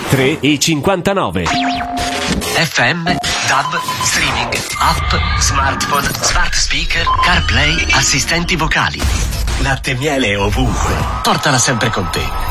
3,59. FM, DAB, streaming, app, smartphone, smart speaker, CarPlay, assistenti vocali. Latte e miele ovunque. Portala sempre con te.